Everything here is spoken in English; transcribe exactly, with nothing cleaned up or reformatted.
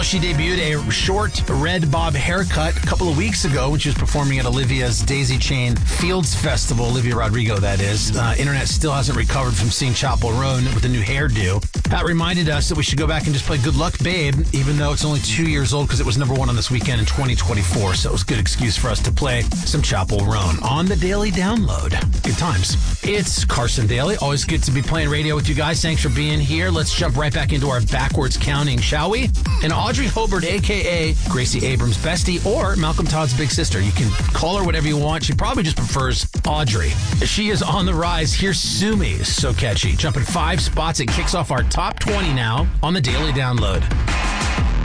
Well, she debuted a short red bob haircut a couple of weeks ago when she was performing at Olivia's Daisy Chain Fields Festival. Olivia Rodrigo, that is. Uh, internet still hasn't recovered from seeing Chappell Roan with a new hairdo. Pat reminded us that we should go back and just play Good Luck Babe, even though it's only two years old because it was number one on this weekend in twenty twenty-four. So it was a good excuse for us to play some Chappell Roan on the Daily Download. Good times. It's Carson Daly. Always good to be playing radio with you guys. Thanks for being here. Let's jump right back into our backwards counting, shall we? And Audrey Hobart, a k a. Gracie Abrams' bestie, or Malcolm Todd's big sister. You can call her whatever you want. She probably just prefers Audrey. She is on the rise. Here's Sumi. So catchy. Jumping five spots. It kicks off our top twenty now on the Daily Download.